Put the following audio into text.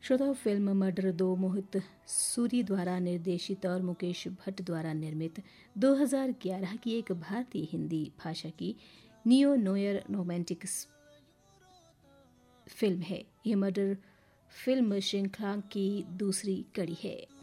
श्रोता, film murder 2 मोहित सूरी द्वारा निर्देशित और मुकेश भट्ट द्वारा निर्मित 2011 की एक भारतीय हिंदी भाषा की नियो नोयर रोमांटिक फिल्म है। ये मर्डर फिल्म श्रृंखला की दूसरी कड़ी है।